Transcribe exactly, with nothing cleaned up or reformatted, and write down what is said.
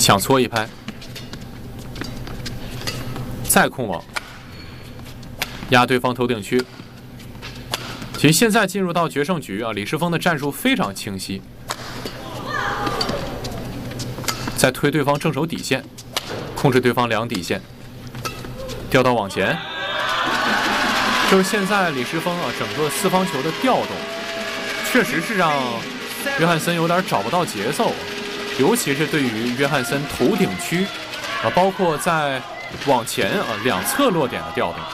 想搓一拍，再控网，压对方头顶区。其实现在进入到决胜局啊，李世峰的战术非常清晰，再推对方正手底线，控制对方两底线，调到网前。就是现在李世峰啊，整个四方球的调动，确实是让约翰森有点找不到节奏。尤其是对于约翰森头顶区啊，包括在网前啊两侧落点的调动。